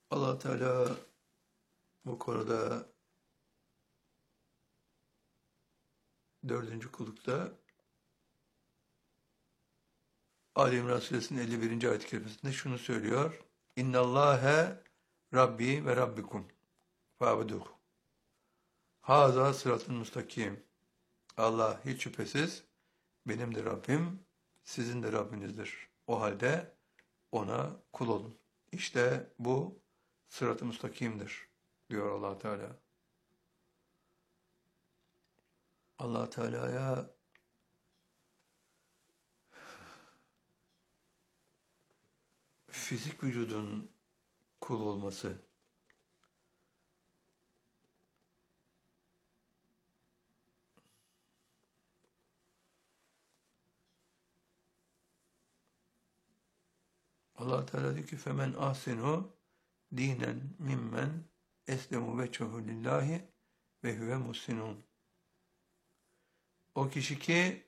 Allah Teala bu konuda dördüncü kullukta Ali İmran Suresinin 51. ayet-i kerimesinde şunu söylüyor. İnnallâhe Rabbi ve Rabbikum fa'buduh. Haza sıratın müstakim. Allah hiç şüphesiz benim de Rabbim, sizin de Rabbinizdir. O halde ona kul olun. İşte bu sırat-ı müstakimdir diyor Allah Teala. Allah Teala'ya fizik vücudun kul olması, Allah Teala diyor ki femen ahsenu dinen mimmen eslemu veçhehu lillahi ve huve muhsinun. O kişi ki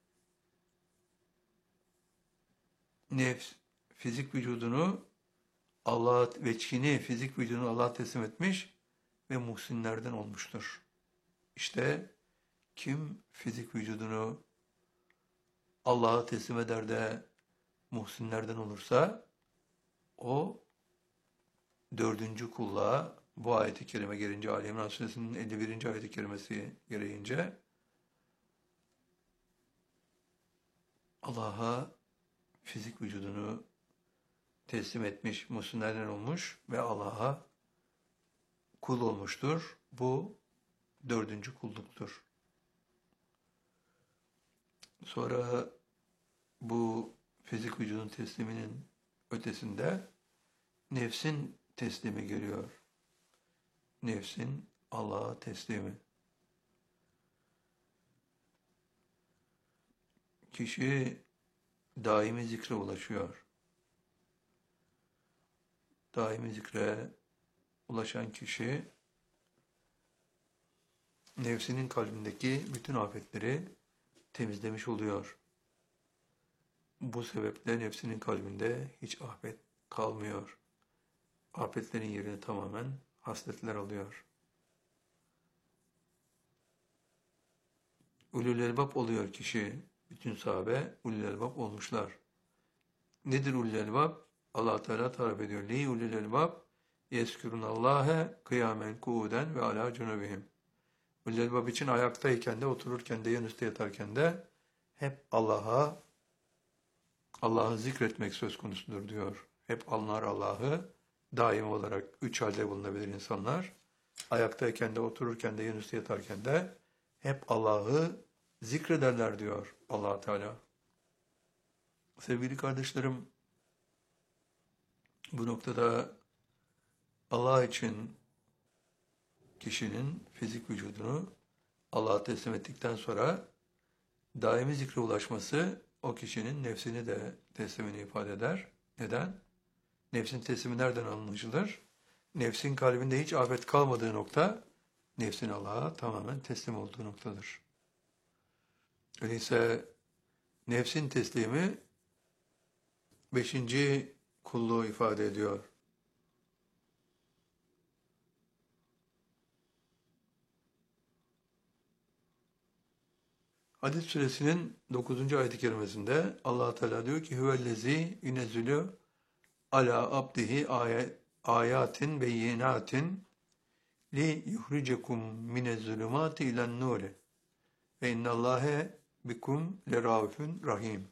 nefs, fizik vücudunu Allah'a veçhini, fizik vücudunu Allah'a teslim etmiş ve muhsinlerden olmuştur. İşte kim fizik vücudunu Allah'a teslim eder de muhsinlerden olursa o dördüncü kulluğa bu ayet-i kerime gelince Ali İmran Suresinin 51. ayet-i kerimesi gereğince Allah'a fizik vücudunu teslim etmiş, muhsinlerden olmuş ve Allah'a kul olmuştur. Bu dördüncü kulluktur. Sonra bu fizik vücudun tesliminin ötesinde nefsin teslimi geliyor. Nefsin Allah'a teslimi. Kişi daimi zikre ulaşıyor. Daimi zikre ulaşan kişi nefsinin kalbindeki bütün afetleri temizlemiş oluyor. Bu sebeple nefsinin kalbinde hiç afet kalmıyor. Afetlerin yerini tamamen hasletler alıyor. Ulul elbab oluyor kişi. Bütün sahabe ulul elbab olmuşlar. Nedir ulul elbab? Allah Teala tarif ediyor. Li ulul elbab yezkurunallâhe kıyamen kuuden ve alâ cunubihim. Ulul elbab için ayaktayken de, otururken de, yan üstte yatarken de hep Allah'ı zikretmek söz konusudur diyor. Hep anlar Allah'ı, daim olarak üç halde bulunabilir insanlar. Ayaktayken de, otururken de, yan üstte yatarken de hep Allah'ı zikrederler diyor Allah Teala. Sevgili kardeşlerim, bu noktada Allah için kişinin fizik vücudunu Allah'a teslim ettikten sonra daimi zikre ulaşması o kişinin nefsini de teslimini ifade eder. Neden? Nefsin teslimi nereden anlaşılır? Nefsin kalbinde hiç afet kalmadığı nokta, nefsin Allah'a tamamen teslim olduğu noktadır. Öyleyse nefsin teslimi beşinci kulluğu ifade ediyor. Hadid suresinin 9. ayet-i kerimesinde Allah Teala diyor ki huvellezî yunezzilü ala abdihi ayatin beyinatin li yuhricekum minezzulumati ilen nuri ve innallâhe bikum lerâufun rahim.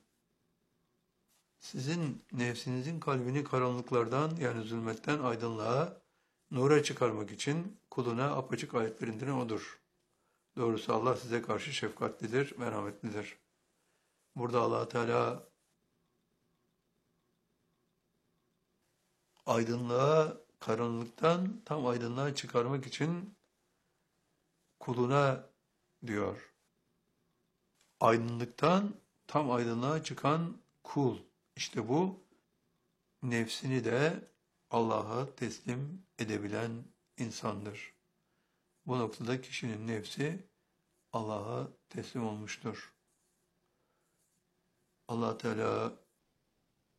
Sizin nefsinizin kalbini karanlıklardan yani zulmetten aydınlığa, nura çıkarmak için kuluna apaçık ayetlerinden odur. Doğrusu Allah size karşı şefkatlidir, merhametlidir. Burada Allah Teala aydınlığa, karanlıktan tam aydınlığa çıkarmak için kuluna diyor. Aydınlıktan tam aydınlığa çıkan kul. İşte bu nefsini de Allah'a teslim edebilen insandır. Bu noktada kişinin nefsi Allah'a teslim olmuştur. Allah Teala